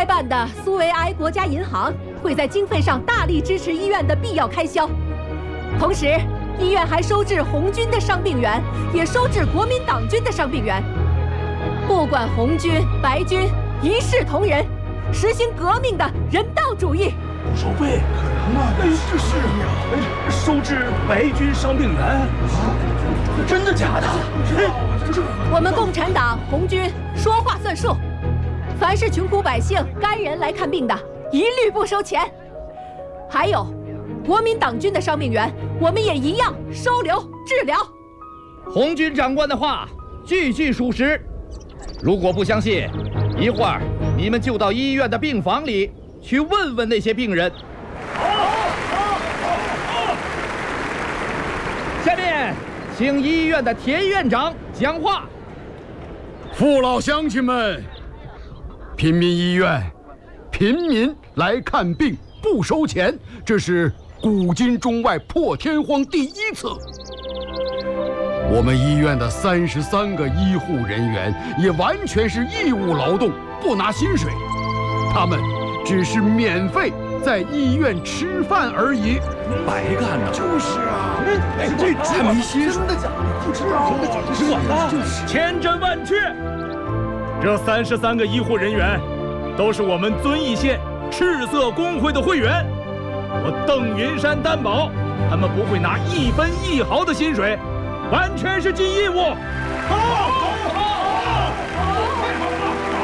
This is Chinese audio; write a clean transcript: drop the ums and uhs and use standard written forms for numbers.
开办的苏维埃国家银行会在经费上大力支持医院的必要开销，同时，医院还收治红军的伤病员，也收治国民党军的伤病员。不管红军、白军，一视同仁，实行革命的人道主义。 收费可能吗？这是收治白军伤病员，真的假的？ 我们共产党红军说话算数，凡是穷苦百姓、干人来看病的，一律不收钱。还有，国民党军的伤病员，我们也一样收留治疗。 红军长官的话句句属实，如果不相信，一会儿你们就到医院的病房里去问问那些病人。下面请医院的田院长讲话。 父老乡亲们，平民医院，平民来看病不收钱，这是古今中外破天荒第一次。我们医院的33个医护人员也完全是义务劳动，不拿薪水，他们只是免费在医院吃饭而已。 白干的。 就是啊， 这还没薪水， 真的假的？不知道， 管他，千真万确。这33个医护人员都是我们遵义县赤色工会的会员，我邓云山担保，他们不会拿1分1毫的薪水，完全是尽义务。好。